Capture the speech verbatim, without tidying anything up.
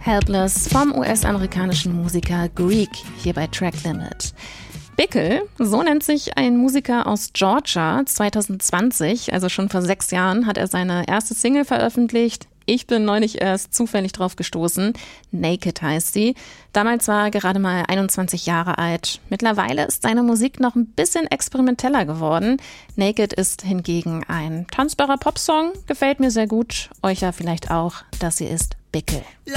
Helpless vom U S-amerikanischen Musiker Greek hier bei Track Limit. Bickel, so nennt sich ein Musiker aus Georgia. zwanzig zwanzig, also schon vor sechs Jahren, hat er seine erste Single veröffentlicht. Ich bin neulich erst zufällig drauf gestoßen. Naked heißt sie. Damals war er gerade mal einundzwanzig Jahre alt. Mittlerweile ist seine Musik noch ein bisschen experimenteller geworden. Naked ist hingegen ein tanzbarer Popsong. Gefällt mir sehr gut. Euch ja vielleicht auch. Das hier ist Bickel.